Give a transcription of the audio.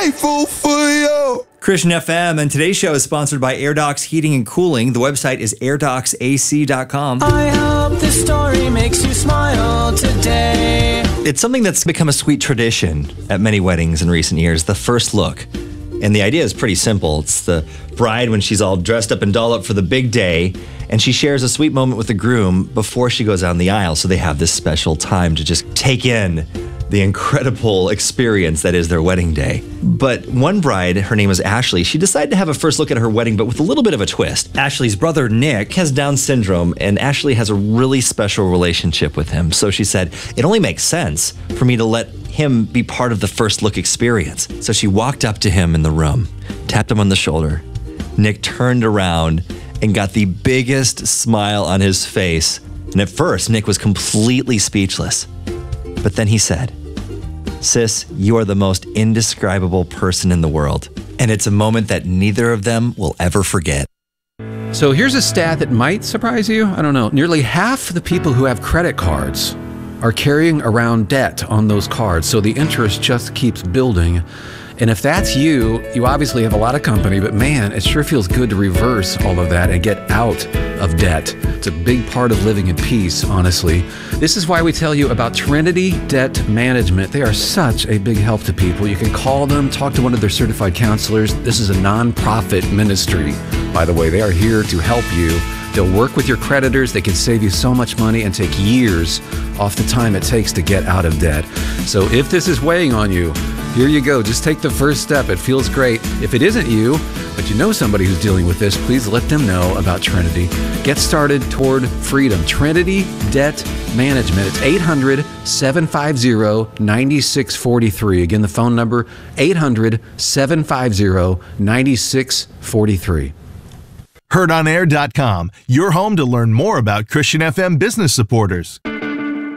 grateful for you. Christian FM, and today's show is sponsored by AirDocs Heating and Cooling. The website is airdocsac.com. I hope this story makes you smile today. It's something that's become a sweet tradition at many weddings in recent years, the first look. And the idea is pretty simple. It's the bride when she's all dressed up and dolled up for the big day, and she shares a sweet moment with the groom before she goes down the aisle. So they have this special time to just take in the incredible experience that is their wedding day. But one bride, her name is Ashley, she decided to have a first look at her wedding, but with a little bit of a twist. Ashley's brother, Nick, has Down syndrome, and Ashley has a really special relationship with him. So she said, it only makes sense for me to let him be part of the first look experience. So she walked up to him in the room, tapped him on the shoulder. Nick turned around and got the biggest smile on his face. And at first, Nick was completely speechless. But then he said, "Sis, you are the most indescribable person in the world." And it's a moment that neither of them will ever forget. So here's a stat that might surprise you. I don't know. Nearly half the people who have credit cards are carrying around debt on those cards. So the interest just keeps building. And if that's you, you obviously have a lot of company, but man, it sure feels good to reverse all of that and get out of debt. It's a big part of living in peace, honestly. This is why we tell you about Trinity Debt Management. They are such a big help to people. You can call them, talk to one of their certified counselors. This is a nonprofit ministry, by the way. They are here to help you. They'll work with your creditors. They can save you so much money and take years off the time it takes to get out of debt. So if this is weighing on you, here you go. Just take the first step. It feels great. If it isn't you, but you know somebody who's dealing with this, please let them know about Trinity. Get started toward freedom. Trinity Debt Management. It's 800-750-9643. Again, the phone number, 800-750-9643. HeardOnAir.com, your home to learn more about Christian FM business supporters.